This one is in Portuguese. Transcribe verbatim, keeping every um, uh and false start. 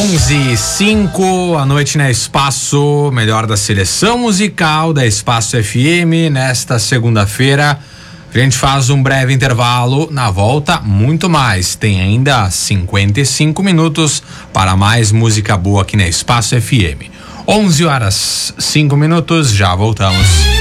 onze e cinco, a noite na Espaço, melhor da seleção musical da Espaço F M. Nesta segunda-feira, a gente faz um breve intervalo. Na volta, muito mais. Tem ainda cinquenta e cinco minutos para mais música boa aqui na Espaço F M. onze horas, cinco minutos, já voltamos.